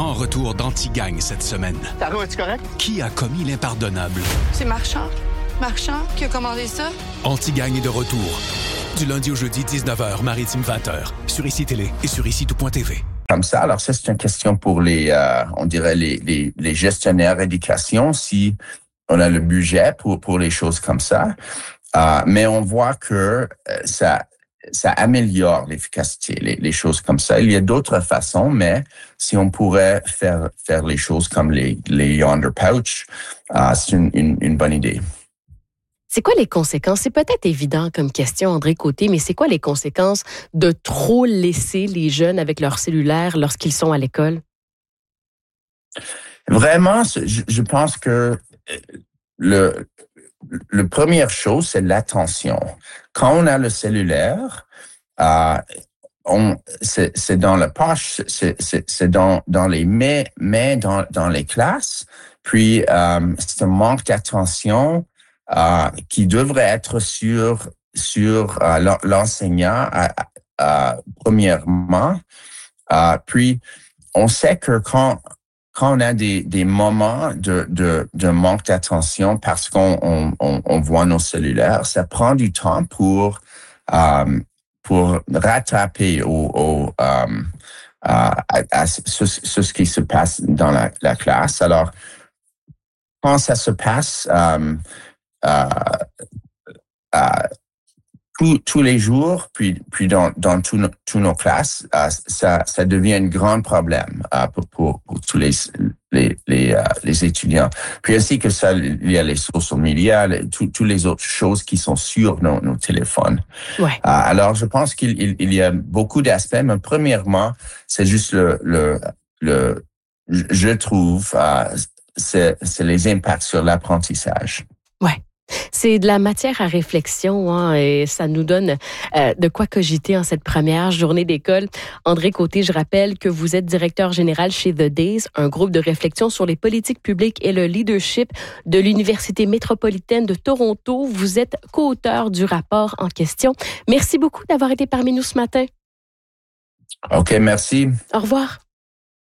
grand retour d'Anti-Gang cette semaine. Taro, es-tu correct? Qui a commis l'impardonnable? C'est Marchand. Marchand qui a commandé ça? Anti-Gang est de retour. Du lundi au jeudi, 19h, Maritime 20h, sur ICI Télé et sur ICI-Tout.tv. Comme ça, alors ça, c'est une question pour on dirait les gestionnaires d'éducation, si on a le budget pour les choses comme ça. Mais on voit que ça améliore l'efficacité, les choses comme ça. Il y a d'autres façons, mais si on pourrait faire les choses comme les Yonder Pouch, c'est une bonne idée. C'est quoi les conséquences? C'est peut-être évident comme question, André Côté, mais c'est quoi les conséquences de trop laisser les jeunes avec leur cellulaire lorsqu'ils sont à l'école? Vraiment, je pense que le première chose, c'est l'attention. Quand on a le cellulaire, c'est dans la poche, c'est dans les mains dans les classes. Puis c'est un manque d'attention qui devrait être sur l'enseignant premièrement. Puis on sait que quand on a des moments de manque d'attention parce qu'on voit nos cellulaires, ça prend du temps pour rattraper à ce qui se passe dans la classe. Alors, quand ça se passe tous les jours, puis dans tous nos classes, ça devient un grand problème pour tous les étudiants. Puis aussi que ça, il y a les social media, toutes les autres choses qui sont sur nos téléphones. Ouais. Alors, je pense qu'il y a beaucoup d'aspects, mais premièrement, c'est juste je trouve, c'est les impacts sur l'apprentissage. Ouais. C'est de la matière à réflexion, et ça nous donne de quoi cogiter en cette première journée d'école. André Côté, je rappelle que vous êtes directeur général chez The Days, un groupe de réflexion sur les politiques publiques et le leadership de l'Université métropolitaine de Toronto. Vous êtes co-auteur du rapport en question. Merci beaucoup d'avoir été parmi nous ce matin. OK, merci. Au revoir.